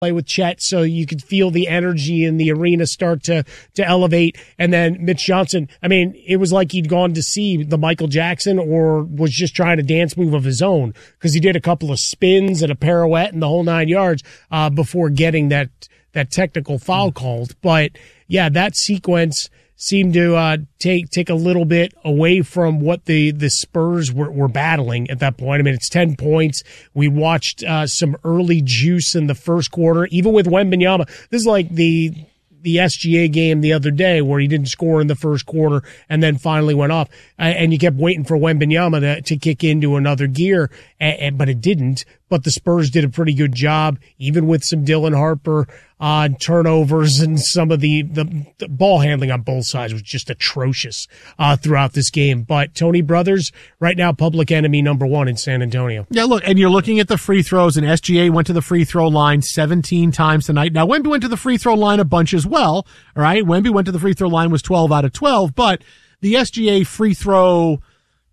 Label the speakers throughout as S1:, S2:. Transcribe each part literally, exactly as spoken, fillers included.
S1: play with Chet, so you could feel the energy in the arena start to to elevate. And then Mitch Johnson, I mean, it was like he'd gone to see the Michael Jackson or was just trying a dance move of his own, because he did a couple of spins and a pirouette and the whole nine yards uh, before getting that that technical foul called. But yeah, that sequence seemed to uh, take take a little bit away from what the, the Spurs were, were battling at that point. I mean, it's ten points. We watched uh, some early juice in the first quarter, even with Wembanyama. This is like the the S G A game the other day where he didn't score in the first quarter and then finally went off. And you kept waiting for Wembanyama to, to kick into another gear, and, and, but it didn't. But the Spurs did a pretty good job, even with some Dylan Harper uh, turnovers, and some of the, the, the ball handling on both sides was just atrocious uh, throughout this game. But Tony Brothers, right now, public enemy number one in San Antonio.
S2: Yeah, look, and you're looking at the free throws, and S G A went to the free throw line seventeen times tonight. Now, Wemby went to the free throw line a bunch as well, all right? Wemby went to the free throw line, was twelve out of twelve, but the S G A free throw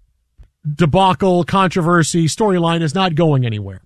S2: debacle, controversy, storyline is not going anywhere.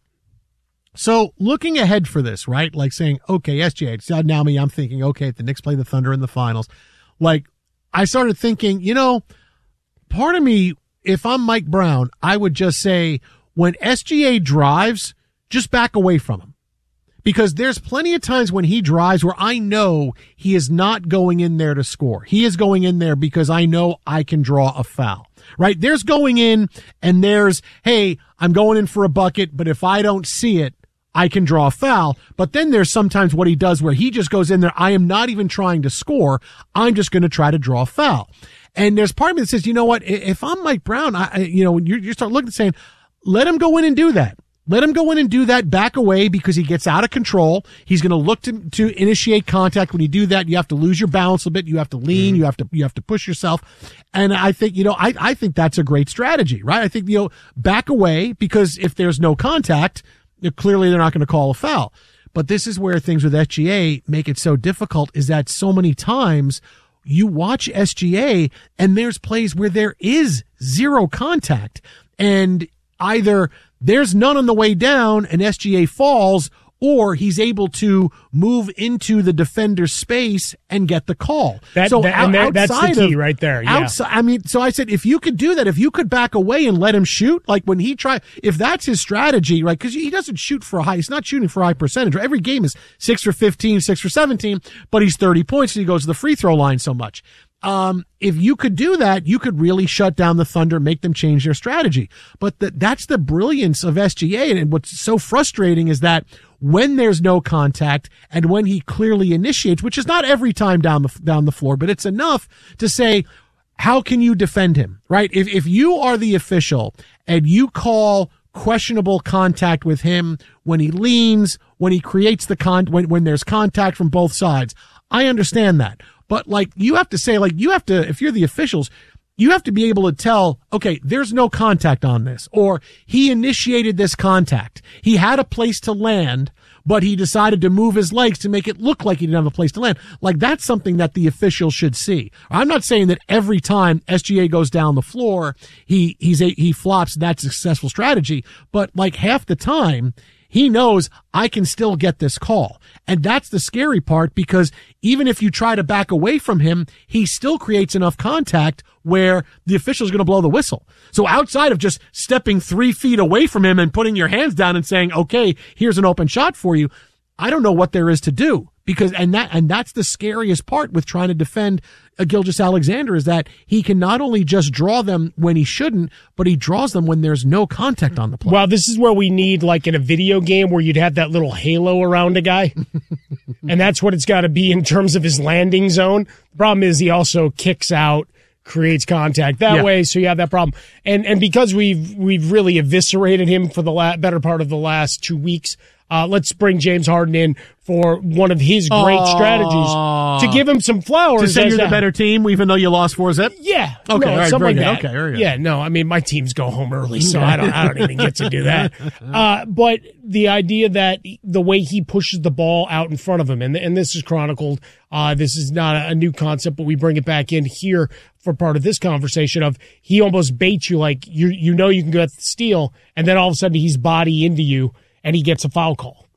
S2: So looking ahead for this, right? Like saying, okay, S G A, so now me, I'm thinking, okay, if the Knicks play the Thunder in the finals, like I started thinking, you know, part of me, if I'm Mike Brown, I would just say when S G A drives, just back away from him. Because there's plenty of times when he drives where I know he is not going in there to score. He is going in there because I know I can draw a foul, right? There's going in and there's, hey, I'm going in for a bucket, but if I don't see it, I can draw a foul. But then there's sometimes what he does where he just goes in there. I am not even trying to score. I'm just going to try to draw a foul. And there's part of me that says, you know what? If I'm Mike Brown, I, you know, you, you start looking and saying, let him go in and do that. Let him go in and do that, back away, because he gets out of control. He's going to look to, to initiate contact. When you do that, you have to lose your balance a bit. You have to lean. Mm-hmm. You have to, you have to push yourself. And I think, you know, I, I think that's a great strategy, right? I think, you know, back away, because if there's no contact, clearly they're not going to call a foul. But this is where things with S G A make it so difficult, is that so many times you watch S G A and there's plays where there is zero contact, and either there's none on the way down and S G A falls, or he's able to move into the defender's space and get the call.
S1: That,
S2: so
S1: that,
S2: out,
S1: and that, that's the key
S2: of,
S1: right there. Yeah.
S2: Outside, I mean, so I said, if you could do that, if you could back away and let him shoot, like when he try, if that's his strategy, right? Because he doesn't shoot for a high, he's not shooting for a high percentage. Every game is six for fifteen, six for seventeen, but he's thirty points and he goes to the free throw line so much. Um, if you could do that, you could really shut down the Thunder, make them change their strategy. But the, that's the brilliance of S G A. And what's so frustrating is that when there's no contact and when he clearly initiates, which is not every time down the, down the floor, but it's enough to say, how can you defend him, right? If, if you are the official and you call questionable contact with him when he leans, when he creates the con, when, when there's contact from both sides, I understand that. But like, you have to say, like, you have to, if you're the officials, you have to be able to tell, okay, there's no contact on this, or he initiated this contact. He had a place to land, but he decided to move his legs to make it look like he didn't have a place to land. Like, that's something that the official should see. I'm not saying that every time S G A goes down the floor, he, he's a, he flops, that's a successful strategy, but like half the time, he knows I can still get this call. And that's the scary part, because even if you try to back away from him, he still creates enough contact where the official is going to blow the whistle. So outside of just stepping three feet away from him and putting your hands down and saying, okay, here's an open shot for you, I don't know what there is to do. Because, and that, and that's the scariest part with trying to defend uh, Gilgeous-Alexander, is that he can not only just draw them when he shouldn't, but he draws them when there's no contact on the play.
S1: Well, this is where we need, like in a video game where you'd have that little halo around a guy. And that's what it's got to be in terms of his landing zone. The problem is he also kicks out, creates contact that yeah. way, so you have that problem. And, and because we've, we've really eviscerated him for the la- better part of the last two weeks, Uh, let's bring James Harden in for one of his great Aww. strategies to give him some flowers.
S2: To say you're the better team, even though you lost four zip?
S1: Yeah.
S2: Okay,
S1: no,
S2: all right,
S1: something like
S2: good.
S1: that.
S2: Okay, very good.
S1: Yeah, no, I mean, my teams go home early, so I don't, I don't even get to do that. Uh, but the idea that the way he pushes the ball out in front of him, and, and this is chronicled, uh, this is not a, a new concept, but we bring it back in here for part of this conversation of he almost baits you, like you, you know you can get the steal, and then all of a sudden he's body into you and he gets a foul call.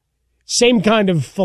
S1: same kind of